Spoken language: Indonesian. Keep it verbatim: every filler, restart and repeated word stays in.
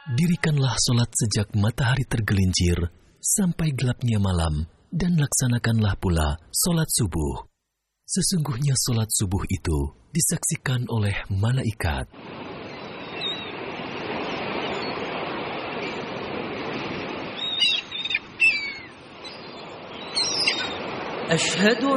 Dirikanlah solat sejak matahari tergelincir sampai gelapnya malam, dan laksanakanlah pula solat subuh. Sesungguhnya solat subuh itu disaksikan oleh malaikat. أشهد